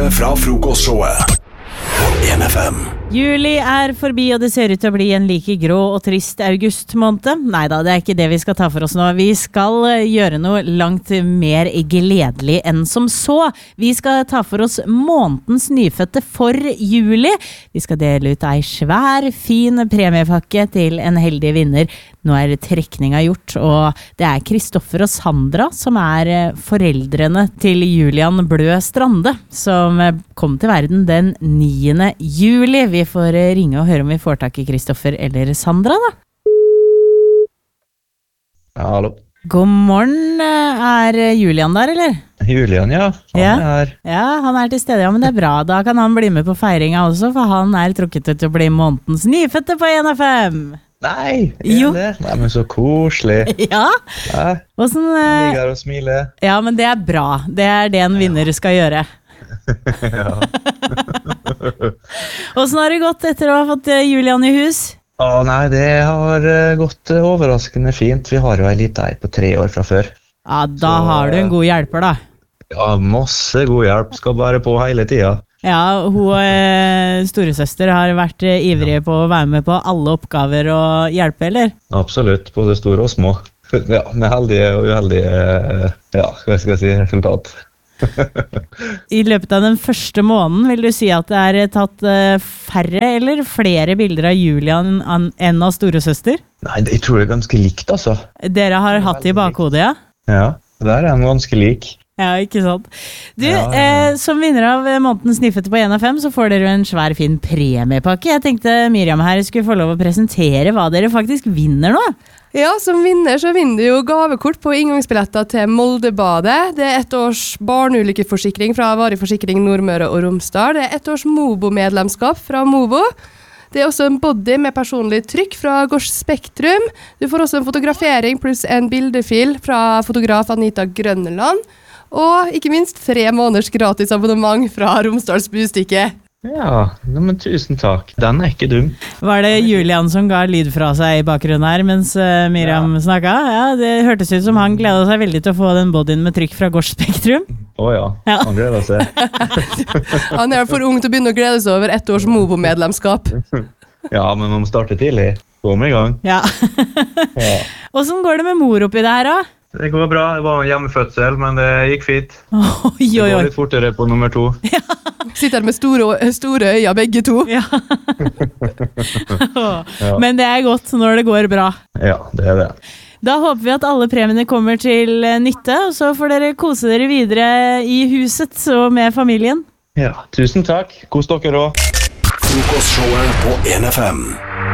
Fra frokostshowet på 1FM. Juli forbi, og det ser ut til å bli en like grå og trist augustmåned. Neida, det ikke det vi skal ta for oss nå. Vi skal gjøre noe langt mer gledelig enn som så. Vi skal ta for oss månedens nyfødte for juli. Vi skal dele ut ei svær, fin premiepakke til en heldig vinner. Nå trekninga gjort, og det Kristoffer og Sandra som foreldrene til Julian Blø Strande, som kom til verden den 9. juli. Vi får ringe og høre om vi får tak I Kristoffer eller Sandra, da. Ja, hallo. God morgen, Julian der, eller? Julian, ja. Han Ja, han til stede, ja, men det bra. Da kan han bli med på feiringa også, for han trukket ut til å bli månedens nyfødte på 1FM. Nei, Jo. det? Nei, men så koselig. Ja. Ja, Hvordan, han ligger og smiler. ja, men det bra. Det det en vinner skal gjøre. Ja. Hvordan har det gått etter å ha fått Julian I hus? Nei, det har gått overraskende fint. Vi har jo en liten på 3 år fra før. Ja, da Så, har du en god hjelper, da. Ja, masse god hjelp. Skal bare på hele tiden. Ja, hun storesøster har vært ivrige på å være med på alle oppgaver og hjelpe, eller? Absolutt, både store og små. Ja, med heldige og uheldige, ja, hva skal jeg si, resultat. I løpet av den første måneden vil du si at det tatt færre eller flere bilder av Julian enn av storesøster? Nei, jeg tror det ganske likt, altså. Dere har hatt I bakhodet, ja? Ja, der han ganske lik. Ja, ikke sant. Du, Ja. som vinner av månedens nyfødte på 1FM, så får dere en svær fin premiepakke. Jeg tenkte Miriam her skulle få lov å presentere hva dere faktisk vinner nå. Ja, som vinner så vinner du jo gavekort på inngangsbilletter til Moldebadet. Det 1 års barneulykkeforsikring fra Varig Forsikring Nordmøre og Romsdal. Det 1 års Mobo-medlemskap fra Mobo. Det også en body med personlig trykk fra Gors Spektrum. Du får også en fotografering pluss en bildefil fra fotograf Anita Grønneland. Og ikke minst 3 måneders gratis abonnement fra Romsdals Bustikke. Ja, men tusen takk. Den ikke dum. Var det Julian som ga lyd fra seg I bakgrunnen her mens Miriam snakket? Ja, det hørtes ut som han gledet seg veldig til å få den bodyen med trykk fra Gors Spektrum. Ja, Ja. han gleder seg. Han for ung til å begynne å glede seg over 1 års Mobo-medlemskap. Ja, men man starter tidlig. Kom I gang. Ja. Ja. Hvordan går det med mor oppi det her da? Det går bra. Det var en hjemmefødsel, men det gikk fint. Oi, Det oi, går oi. litt fortere på nummer 2. Sitter med store øyne begge to. Ja. Ja. Men det godt når det går bra. Ja, det det. Da håper vi at alle premiene kommer til nytte, og så får dere kose dere videre I huset og med familien. Ja, tusen takk. Kos dere også. Frokostshowet på 1FM.